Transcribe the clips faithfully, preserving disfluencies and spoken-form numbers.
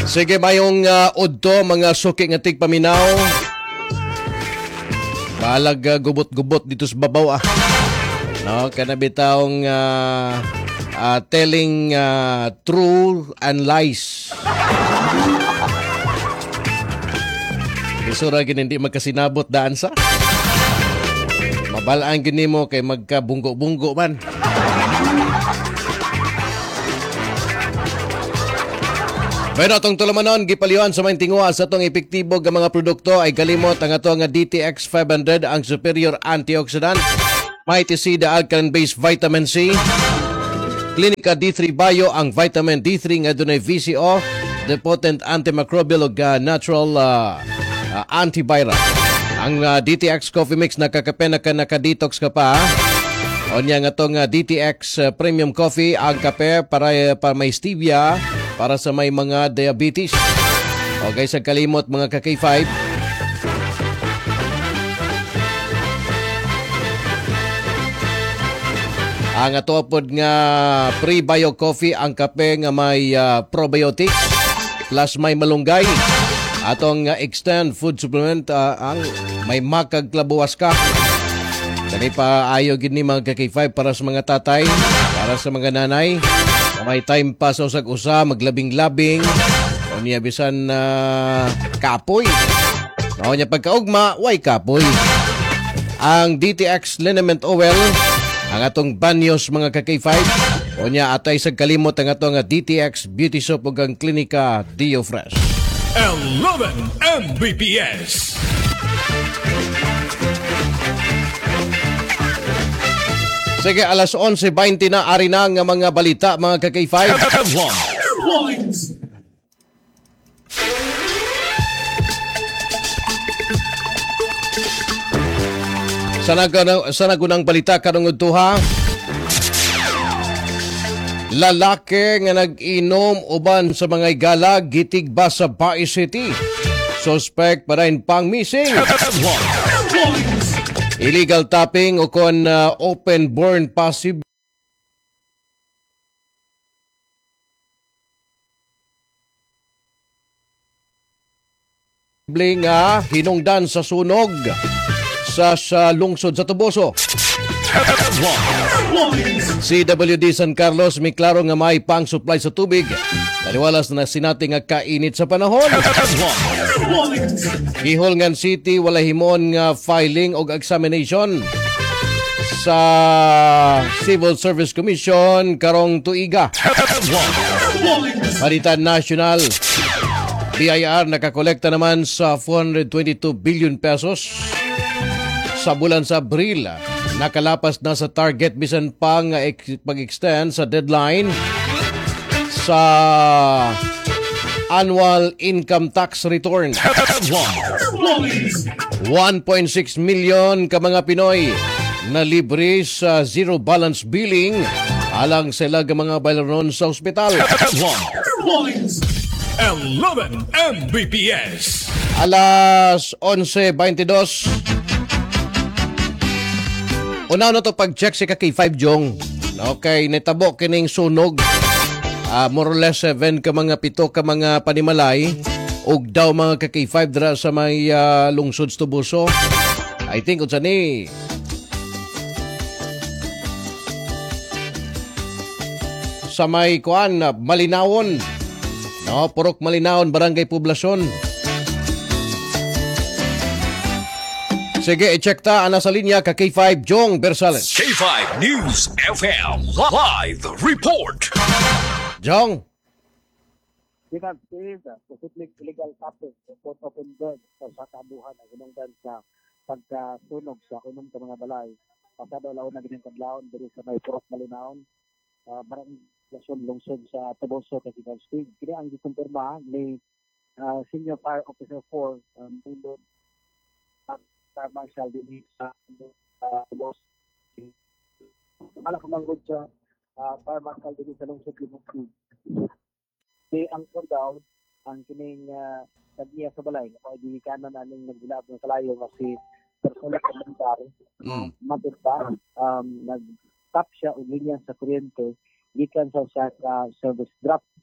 Sige, mayong uh, udto, mga suki nga tigpaminaw. Balag uh, gubot-gubot dito sa babaw ah. No, kanabitawng uh, uh, telling uh, true and lies. Isura gini hindi magkasinabot daan sa. Mabalaan gini mo kay magkabunggo-bunggo man. Pero atong tulamanon, gipaliwan sa maing tingwa sa atong epektibo nga mga produkto ay kalimot ang atong D T X five hundred, ang superior antioxidant, mighty C, the alkaline-based vitamin C, Clinica D three Bio, ang vitamin D three nga dunay V C O, the potent antimicrobial ug uh, natural uh, uh, antiviral. Ang uh, D T X Coffee Mix nakakape na ka naka-detox ka pa. O niya nga itong uh, D T X uh, Premium Coffee, ang kape para, uh, para may stevia, para sa may mga diabetes. Okay, sa kalimot mga ka-K five. Ang atopod nga pre-bio coffee, ang kape nga may uh, probiotics plus may malunggay. Atong uh, extend food supplement, uh, ang may makagklabuwas ka. Kani pa ayo gid ni mga ka-K five para sa mga tatay, para sa mga nanay. May time pa sa usag-usa, maglabing-labing. O niya bisan na uh, kapoy. O niya pagkaugma, way kapoy. Ang D T X Liniment Oil, ang atong banyos mga ka-K five. O niya atay sa kalimot ang atong D T X Beauty Soap ug ang Clinica Dio Fresh. eleven M B P S. Sige, alas eleven twenty na, ari na nga mga balita, mga ka-K five. Sa nagunang, sa nagunang balita, karong udtuha, lalaki nga nag-inom uban sa mga igala, gitigba sa Bae City. Suspect pa rin pang missing. Illegal tapping o kon uh, open burn possible nga hinungdan sa sunog sa, sa lungsod sa Tuboso. C W D San Carlos may klaro nga may pang supply sa tubig. Taliwalas na sinati nga kainit sa panahon. Giholngan City wala himon nga filing og examination sa Civil Service Commission karong tuiga. Palitan National, B I R nakakolekta naman sa four hundred twenty-two billion pesos sa bulan sa Abril. Nakalapas na sa target bisan pa nga pag-extend sa deadline sa annual income tax return. one point six million ka mga Pinoy na libre sa zero balance billing alang sila ka mga baylaron sa ospital. eleven M B P S. Alas eleven twenty-two. Una na to pag-check si ka-K five Jong. Okay, netabo kining sunog. Uh, more or less seven ka mga pito ka mga panimalay. Og daw mga ka-K five dra sa may uh, lungsod sa Tubuso. I think unsa ni sa may kuan Malinawon. No, Purok Malinawon, Barangay Poblasyon. Sige, i-check ta ana sa linya ka K five Jong Bersales. K five News F M Live Report. Jong. Gikan Steve, posibleng illegal tapping, report open burn sa sakabuhan na ginungdan sa pagkasunog sa unong ka mga balay. Pasado laon na gining kadlawon diri sa may Purok Malinawon, uh, barangay Poblasyon lungsod sa Tuboso kay Gikan Steve. Kini ang gikumpirma ni uh, Senior Fire Officer four, um, Pindot Star Marshal din sa uh, Tuboso. Ala ko manggod sa uh, Fire Marshal din sa lungsod Limog. Di ang daw ang kining uh, tagiya sa balay na pagigikanan namin nagbilab ng kalayo nga si personal komentary mm. Maturta um, nag-tap siya o linya sa kuryente gikan sa sa uh, service drop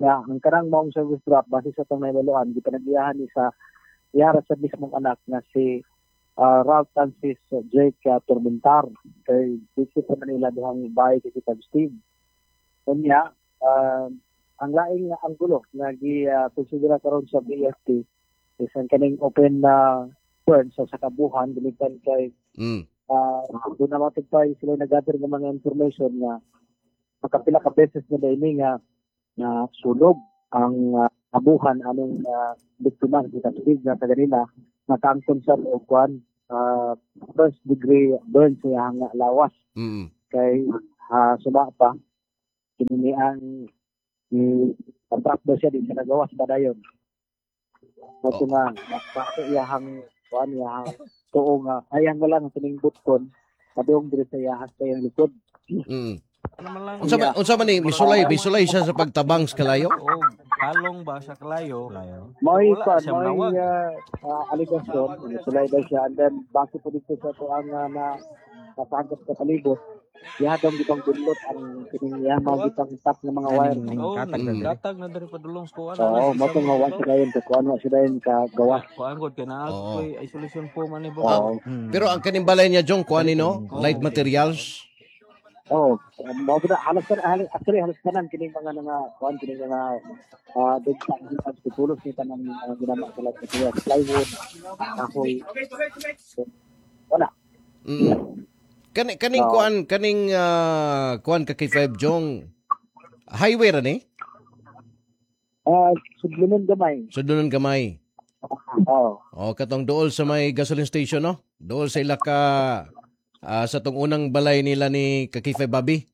nga ang kanang maong service drop base sa tong nahibaluan gipanagyahan ni sa iyara sa mismong anak nga si uh, Ralph Francis Jake uh, Turmentar kay dito sa Manila dihang bahay kay si Tag Steve. Kunya uh, ang laing nga anggulo nga gi uh, konsidera karon sa B F T is ang kaning open na uh, burn sa sakabuhan gilitan kay Mm. uh, doon na matagpay sila nag-gather ng mga information nga makapila ka beses na ini nga na sunog ang uh, abuhan anong uh, biktima sa Steve nga taga-nila nakangton sa og kwan uh, first degree burn sa iyang lawas Mm. kay uh, suba pa kini ang ni contract daw siya din sa nagawas pa dayon. Ito nga bakit iyahang kwan iyahang tuo nga ayang wala nga kining butkon padung diri sa iyahang sa iyang likod. Mm. Ano man lang. Unsa man unsa man ni misulay, misulay siya sa pagtabang sa kalayo? Oo, talong ba sa kalayo? May Wala kwan, siyang may nawag. uh, uh, aligasyon, sulay daw siya and then bakit po dito sa tuang uh, na nasagap sa palibot yadong gitong dulot ang kining yaman gitong tap ng mga wire. Oo, Katag na diri. katag na diri padulong sa kuan. Oo, mo tong mawa sa dayon sa kuan wa siya dayon ka gawas. Kuan gud kay naa Oo. koy isolation po man ni Oo. buka. Pero ang kaning balay niya Jong kuan no, light materials. Oh, mo ba halos ka halos actually halos kanan kining mga nga kuan kining mga ah big pag tulos ni tanang uh, ginama sa lahat sa plywood, kahoy. Wala. Mm. Kani kaning Oo. kuan kaning ah, kuan ka kay five Jong. Highway ra ni. Ah, sublimin gamay. Sudunon gamay. Oh. O katong dool sa may gasoline station no. Dool sa ila ka ah, sa tong unang balay nila ni Kakifay Bobby.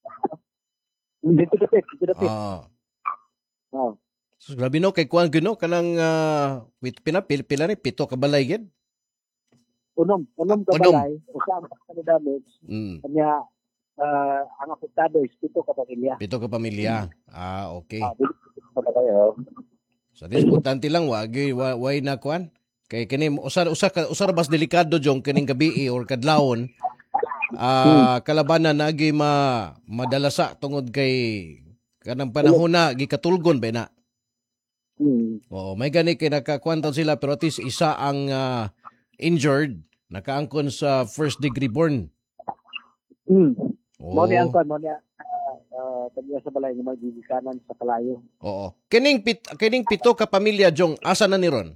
Dito dito dito dito. Ah. Oh. So, grabe no kay kuan gino kanang uh, wit pina pil, pila ni pito ka balay gid. Unom, unom ka Unom. balay, usa ka na damage. Mm. Kanya ah, ang apektado is pito ka pamilya. Pito ka pamilya. Ah, okay. Ah, dito pa kayo. So this importante lang wag wa way na kuan. Kay kini usa usa ka usa ra bas delikado Jong kining gabi or kadlawon. Ah, kalabanan nagi ma madalasa tungod kay kanang panahon na gikatulgon ba na. Hmm. Oo, may gani kay nakakwantan sila pero at least isa ang ah, injured nakaangkon sa first degree burn. Hmm. Oo. Mo ni ang kon, mo ni ah uh, sa balay nga magigikanan sa kalayo. Oo. Kining pit, kining pito ka pamilya Jong asa na ni ron?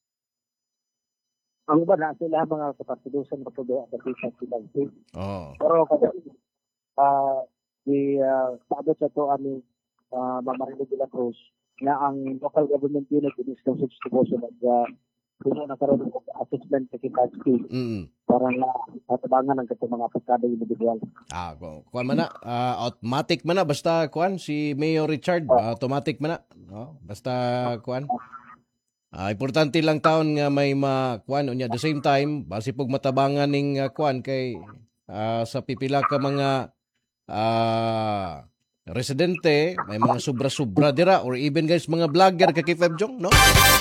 Ang ba na sila mga kapatidusan ko tudo at sa silang safe. Oo. Pero kada ah di uh, sabi sa to ani uh, Mamarilo de la Cruz na ang local government unit is consists to also nag uh, puno na karon og assessment sa capacity Mm. para na atabangan ang katong mga apektado individual. Ah, ku- kuan man na, ah, automatic man na basta kuan si Mayor Richard, ah, automatic man na, no? Basta kuan. Ah, importante lang taon nga may ma kuan unya the same time basi pug matabangan ning ah, kuan kay ah, sa pipila ka mga ah, residente, may mga sobra-sobra dira or even guys mga vlogger ka kay Feb Jong, no?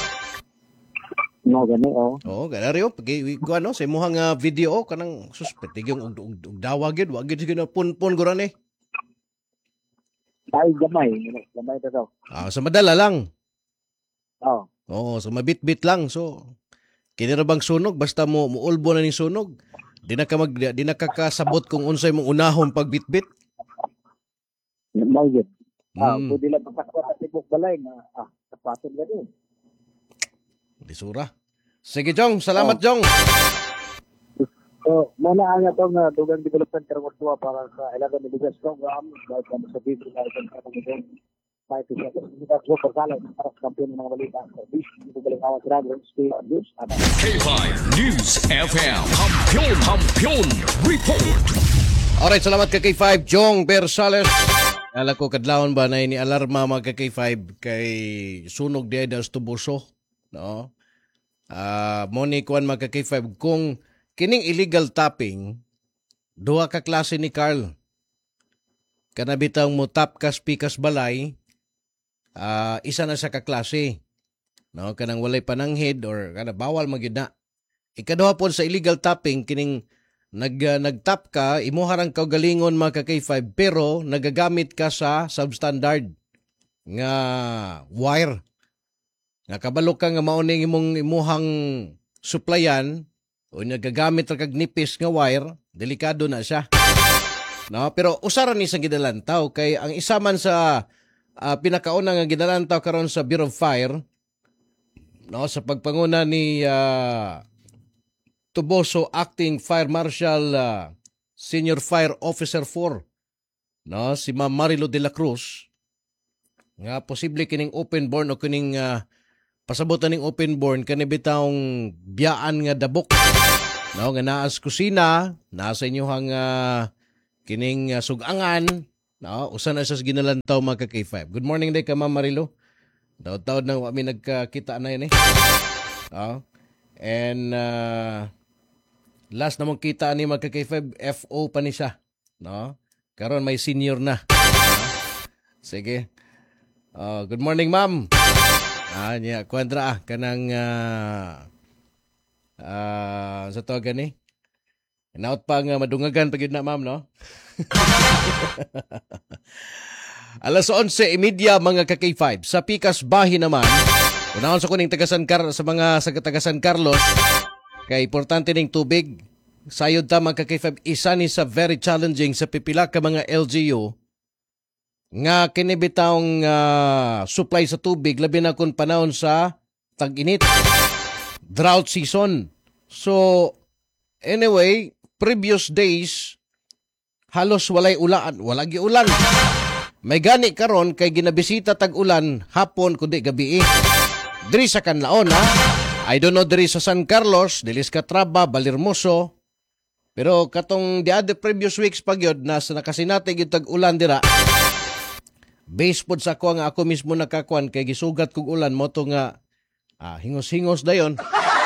No gani oh. Oo, ganun rin. Pag kuan no, sa imuhang ah, video kanang suspect yung og og- og dawa gid, wa gid sige na pun-pun guran eh. Ay gamay, gamay ta daw. Ah, sa madala lang. Oh. Oo, sa mabit-bit lang. So, kini ra bang sunog basta mo muulbo na ning sunog. Di na ka mag di na ka kasabot kung unsay mong unahon pagbitbit. Mao gid. Ah, Mm, pwede lang pagkakwa sa tibok balay nga ah sapaton gani. disura. Sige Jong, salamat Jong. So, muna ang atong uh, dugang development karong tuwa para sa Ilagan ni Lugas program dahil kami sa video na itong katong ito. May isa sa kita sa pagkala para sa kampiyon ng mga balita. So, please, dito galing awan sa radio, stay on news. At K five News F M. Kampiyon, kampiyon, report. Alright, salamat ka K five Jong Bersales. Kala ko kadlawon ba na ini alarma mga ka K five kay sunog di ay sa tubuso, no? Ah, mo ni kuan mga ka K five kung kining illegal tapping duha ka klase ni Carl. Kana bitang mo tap kas pikas balay, ah isa na sa kaklase. No, kanang walay pananghid or kana bawal magyud na. Ikaduha po sa illegal tapping kining nag uh, nagtap ka imo harang kaugalingon mga ka K five pero nagagamit ka sa substandard. nga wire. Nga kabalo ka nga mauning imong imuhang supplyan o nagagamit ra kag nipis nga wire, delikado na siya. No, pero usaran ni sa gidalantaw kay ang isa man sa uh, pinakauna nga gidalantaw karon sa Bureau of Fire, no, sa pagpanguna ni uh, Tuboso Acting Fire Marshal uh, Senior Fire Officer four, no, si Ma'am Marilo de la Cruz, nga posible kining open born o kining uh, pasabutan ning open born kani bitawng biyaan nga dabok, no, nga naas kusina, nasa inyohang uh, kining uh, sugangan, no, usa na sa ginalantaw mga ka K five. Good morning day ka Ma'am Marilo. Daw-daw na kami nagkakita na yun eh. Oh. And uh, last na mong kita ni mga ka K five, F O pa ni siya, no? Karon may senior na. Sige. Uh, good morning ma'am. Ah, niya kwadra ah kanang uh, uh, sa to gani. Naot pa nga madungagan pagid na ma'am, no? Alas onse imidya mga ka K five sa Pikas Bahi naman. Unahon sa kuning taga San Car sa mga sa taga San Carlos kay importante ning tubig. Sayod ta mga ka K five, isa ni sa very challenging sa pipila ka mga L G U nga kinibitawng uh, supply sa tubig labi na kung panahon sa tag-init, drought season. So anyway, previous days halos walay ulan, walagi ulan. May gani karon kay ginabisita tag-ulan hapon kundi gabi. Diri sa Canlaon ha. I don't know diri sa San Carlos, Dilis Catraba, Balirmoso. Pero katong the other previous weeks pagyod na sa nakasinati gyud tag-ulan dira. Based pod sa ako nga ako mismo nakakuan kay gisugat kog ulan mo to nga ah, hingos-hingos dayon.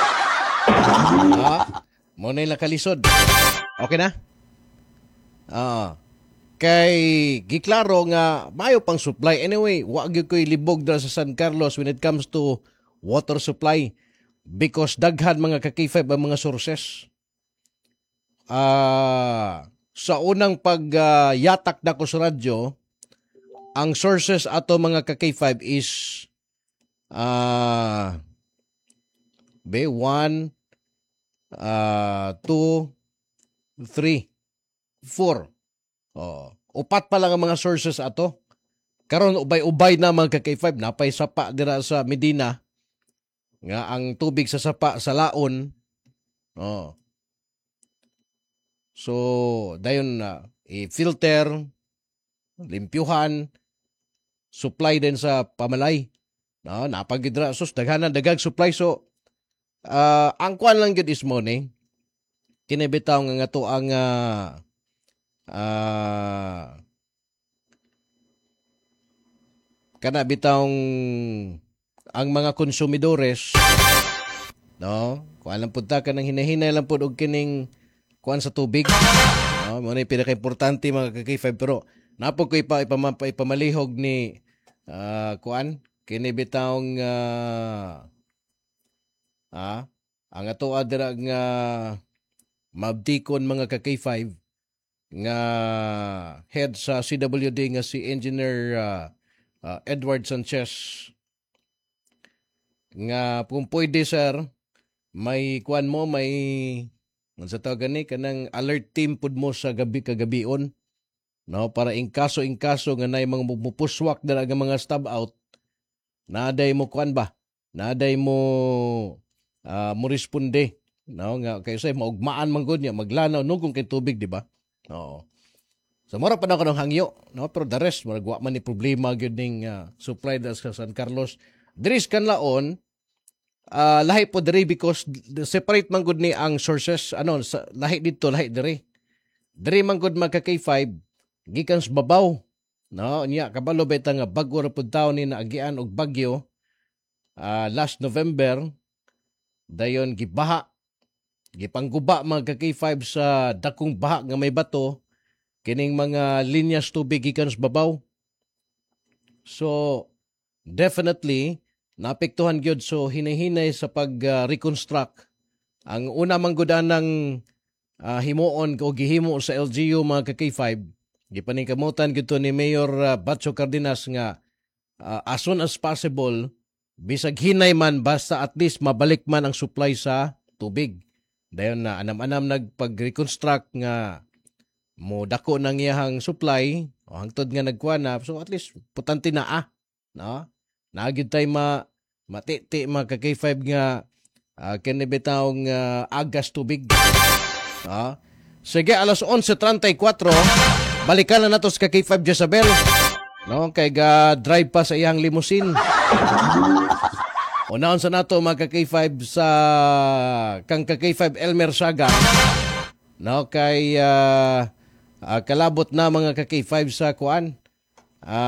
Ah, mo na nakalisod. Okay na? Ah. Kay giklaro nga mayo pang supply. Anyway, wa gyud koy libog dra sa San Carlos when it comes to water supply because daghan mga ka K five ang mga sources. Ah, sa unang pagyatak uh, na ko sa radyo, ang sources ato mga ka K five is uh, B one, uh, two, three, four. Oh, upat pa lang ang mga sources ato. Karon ubay-ubay na mga ka K five, napay sapa dira sa Medina nga ang tubig sa sapa sa laon. Oh. So, dayon na uh, i-filter, limpyuhan, supply din sa pamalay. No, napagidra sus daghanan dagag supply. So, uh, ang kuan lang gyud is morning. Kinibitaw nga nga to ang uh, uh, kana bitawng ang mga konsumidores, no, kuan lang pud ta kanang hinahinay lang pud og kining kuan sa tubig. No, mo na pinaka-importante mga ka K five pero napo ko ipa, ipama, ipamalihog ni uh, kuan kini bitawng uh, ah, ang ato adira nga mabdikon mga ka K five nga head sa C W D nga si Engineer uh, uh, Edward Sanchez nga kung pwede sir may kuan mo may sa tawagan ni kanang alert team pud mo sa gabi kagabion, no, para in kaso in kaso nga nay mga mupuswak dala nga mga stab out naday mo kuan ba naday mo uh, mo responde, no, nga kay say maugmaan man gud nya maglanaw nugong kay tubig di ba. Oo. So mura pa na ko ng hangyo, no, pero the rest mura wa man ni problema gyud ning uh, supply das sa San Carlos. Diris Canlaon Uh, lahi po diri because separate man gud ni ang sources ano sa lahi dito lahi diri diri man gud magka K five gikan sa babaw, no, nya kabalo beta nga bag-o ra pud taon ni naagian og bagyo uh, last November dayon gibaha gipangguba magka K five sa dakong baha nga may bato kining mga linyas tubig gikan sa babaw. So definitely naapektuhan gyud so hinahinay sa pag-reconstruct. Uh, ang una man gud nang uh, himuon o gihimo sa L G U mga ka K five gipaningkamutan gyud ni Mayor uh, Batcho Cardenas nga ah, as soon as possible, bisag hinay man, basta at least mabalik man ang supply sa tubig. Dayon na anam-anam nagpag-reconstruct nga mo dako nang iyahang supply o hangtod nga nagkuha na, so at least putante na ah, no? Naagid tay ma matiti mga ka K five nga uh, kinibitawng uh, agas tubig. No? Sige, alas onse treinta y cuatro, balikan na nato sa K five Jezabel. No, kay ga drive pa sa iyang limousine. Unaon sa nato mga K five sa kang K five Elmer Saga. No, kay uh, uh, kalabot na mga K five sa kuan.